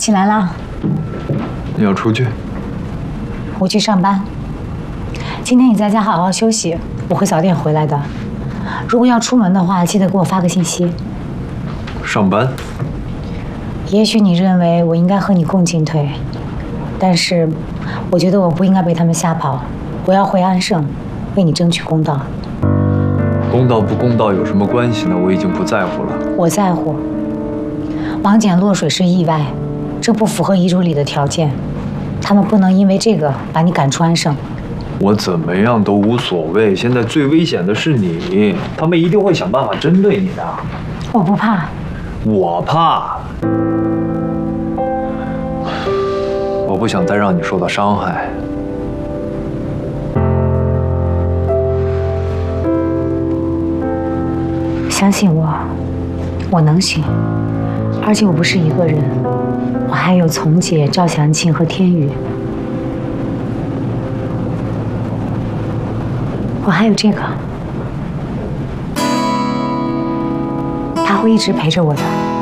起来啦！ 你要出去？ 我去上班。今天你在家好好休息，我会早点回来的。如果要出门的话，记得给我发个信息。 上班？ 也许你认为我应该和你共进退，但是我觉得我不应该被他们吓跑。我要回安盛，为你争取公道。 公道不公道有什么关系呢？我已经不在乎了。 我在乎。王简落水是意外，这不符合遗嘱里的条件。他们不能因为这个把你赶出安盛。 我怎么样都无所谓，现在最危险的是你，他们一定会想办法针对你的。 我不怕。 我怕。我不想再让你受到伤害。 相信我，我能行。而且我不是一个人，我还有丛姐、赵祥庆和天宇，我还有这个，他会一直陪着我的。